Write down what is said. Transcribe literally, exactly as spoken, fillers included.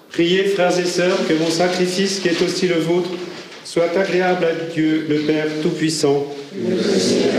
Priez, frères et sœurs, que mon sacrifice, qui est aussi le vôtre, soit agréable à Dieu, le Père Tout-Puissant. Le Seigneur